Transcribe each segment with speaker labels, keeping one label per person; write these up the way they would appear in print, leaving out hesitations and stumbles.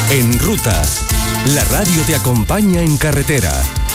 Speaker 1: En ruta, la radio te acompaña en carretera.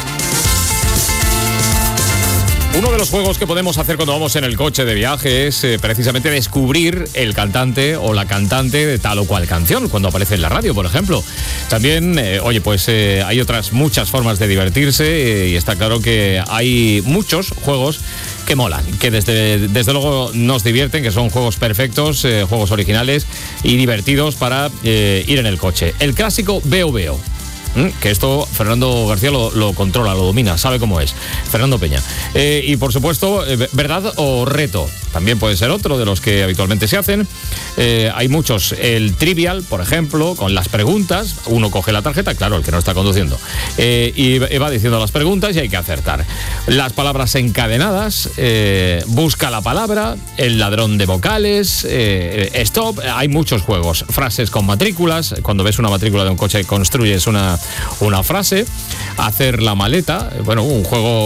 Speaker 2: Uno de los juegos que podemos hacer cuando vamos en el coche de viaje es precisamente descubrir el cantante o la cantante de tal o cual canción, cuando aparece en la radio, por ejemplo. También, hay otras muchas formas de divertirse y está claro que hay muchos juegos que molan, que desde luego nos divierten, que son juegos perfectos, juegos originales y divertidos para ir en el coche. El clásico Veo Veo. Que esto Fernando García lo controla, lo domina, sabe cómo es. Fernando Peña. Y por supuesto, verdad o reto. También puede ser otro de los que habitualmente se hacen. Hay muchos. El trivial, por ejemplo, con las preguntas. Uno coge la tarjeta, claro, el que no está conduciendo. Y va diciendo las preguntas y hay que acertar. Las palabras encadenadas. Busca la palabra. El ladrón de vocales. Stop. Hay muchos juegos. Frases con matrículas. Cuando ves una matrícula de un coche, construyes una frase. Hacer la maleta. Bueno, un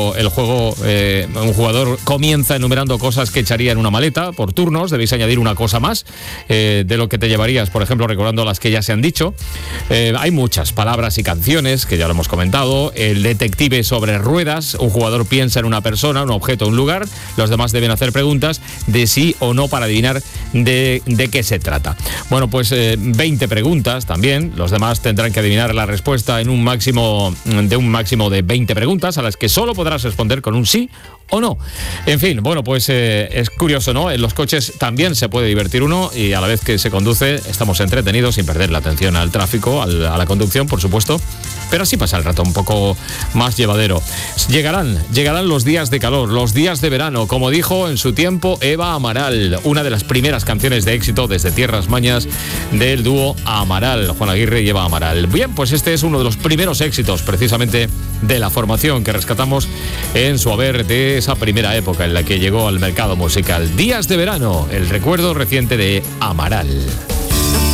Speaker 2: jugador comienza enumerando cosas que echaría en una maleta por turnos. Debéis añadir una cosa más de lo que te llevarías, por ejemplo, recordando las que ya se han dicho. Hay muchas palabras y canciones que ya lo hemos comentado. El detective sobre ruedas. Un jugador piensa en una persona, un objeto, un lugar. Los demás deben hacer preguntas de sí o no para adivinar de qué se trata. Bueno, pues 20 preguntas también. Los demás tendrán que adivinar la respuesta en un máximo de 20 preguntas a las que solo podrás responder con un sí o no. En fin, bueno, pues es curioso, ¿no? En los coches también se puede divertir uno y a la vez que se conduce estamos entretenidos sin perder la atención al tráfico, a la conducción, por supuesto, pero así pasa el rato un poco más llevadero. Llegarán los días de calor, los días de verano, como dijo en su tiempo Eva Amaral, una de las primeras canciones de éxito desde Tierras Mañas del dúo Amaral, Juan Aguirre y Eva Amaral. Bien, pues este es uno de los primeros éxitos precisamente de la formación que rescatamos en su haber de esa primera época en la que llegó al mercado musical. Días de verano, el recuerdo reciente de Amaral.